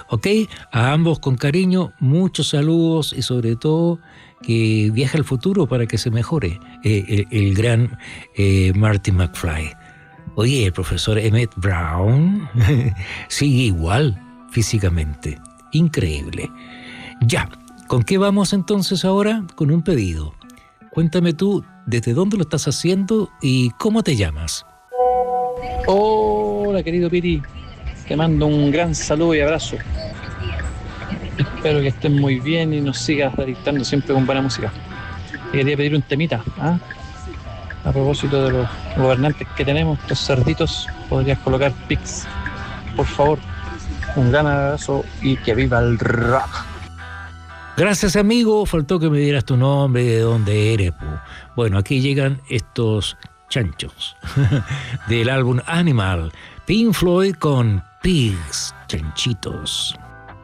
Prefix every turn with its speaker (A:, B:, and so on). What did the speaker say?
A: ¿Ok? A ambos con cariño, muchos saludos y sobre todo que viaje al futuro para que se mejore el gran Marty McFly. Oye, el profesor Emmett Brown sigue igual físicamente. Increíble. Ya, ¿con qué vamos entonces ahora? Con un pedido. Cuéntame tú desde dónde lo estás haciendo y cómo te llamas.
B: Hola, querido Piri. Te mando un gran saludo y abrazo. Espero que estés muy bien y nos sigas deleitando siempre con buena música. Te quería pedir un temita, ¿ah? A propósito de los gobernantes que tenemos, los cerditos, podrías colocar Pix, por favor. Un gran abrazo y que viva el rock.
A: Gracias, amigo. Faltó que me dieras tu nombre y de dónde eres. Bueno, aquí llegan estos chanchos del álbum Animal. Pink Floyd con Pigs, chanchitos.